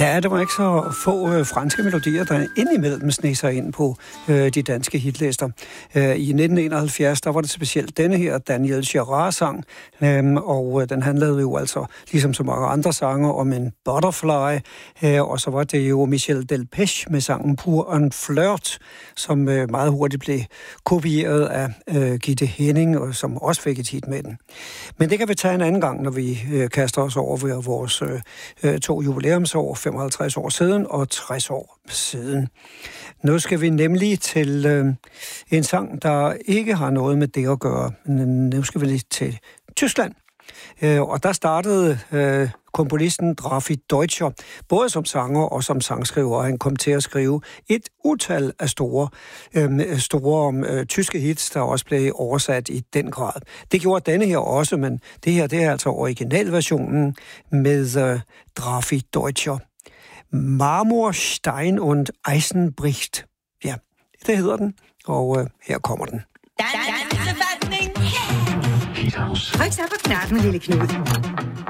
Ja, det var ikke så få franske melodier, der indimellem sneg sig ind på de danske hitlister. I 1971, der var det specielt denne her Daniel Gerard-sang, og den handlede jo altså, ligesom så mange andre sange, om en butterfly, og så var det jo Michel Delpech med sangen Pour un flirt, som meget hurtigt blev kopieret af Gitte Henning, og som også fik et hit med den. Men det kan vi tage en anden gang, når vi kaster os over ved vores 2 jubilæumsår, 55 år siden og 60 år siden. Nu skal vi nemlig til en sang, der ikke har noget med det at gøre. Nu skal vi lige til Tyskland. Og der startede komponisten Drafi Deutscher, både som sanger og som sangskriver. Han kom til at skrive et utal af store tyske hits, der også blev oversat i den grad. Det gjorde denne her også, men det her det er altså originalversionen med Drafi Deutscher. Marmor, Stein und Eisen bricht. Ja, det hedder den, og her kommer den. Tryk så på knappen, lille Knud.